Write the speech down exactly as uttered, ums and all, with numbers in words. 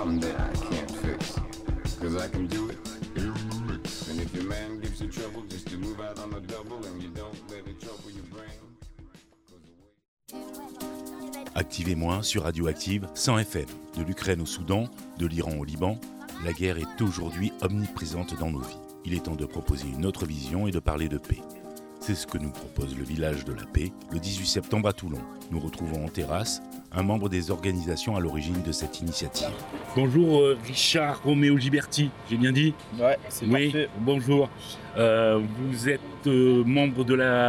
that I can't fix. Cause I can do it. And if your man gives you trouble, just to move out on the double and you don't let it trouble your brain. Activez-moi sur Radioactive cent F M. De l'Ukraine au Soudan, de l'Iran au Liban, la guerre est aujourd'hui omniprésente dans nos vies. Il est temps de proposer une autre vision et de parler de paix. C'est ce que nous propose le Village de la Paix le dix-huit septembre à Toulon. Nous retrouvons en terrasse un membre des organisations à l'origine de cette initiative. Bonjour euh, Richard Roméo Giberti, j'ai bien dit ? Ouais, c'est oui, parfait. Bonjour. Euh, vous êtes euh, membre de la